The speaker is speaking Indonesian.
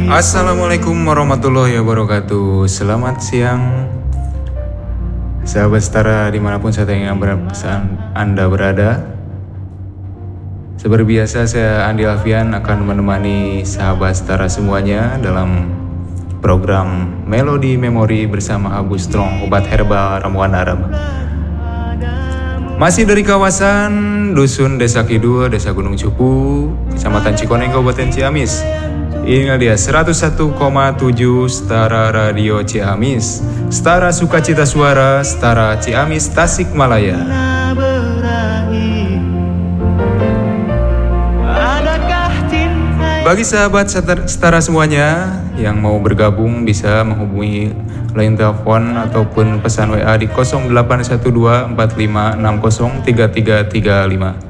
Assalamualaikum warahmatullahi wabarakatuh. Selamat siang sahabat setara dimanapun saat ini Anda berada. Seperti biasa, saya Andi Alfian akan menemani sahabat setara semuanya dalam program Melodi Memori bersama Abu Strong, obat herbal ramuan Arab. Masih dari kawasan Dusun Desa Kidul, Desa Gunung Cupu, Kecamatan Cikoneng, Kabupaten Ciamis. Inilah dia 101,7 Setara Radio Ciamis, Setara Sukacita Suara, Setara Ciamis Tasikmalaya. Bagi sahabat setara semuanya yang mau bergabung bisa menghubungi line telepon ataupun pesan WA di 0812 4560 3335.